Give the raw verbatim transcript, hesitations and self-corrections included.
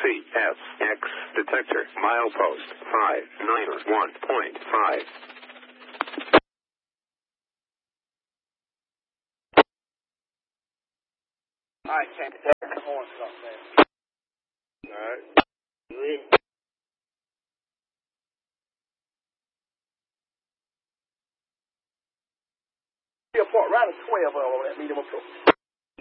C S X detector milepost five nine one point five. All right, can't detect the horn stuff there. All right. Three. Around twelve over that medium approach.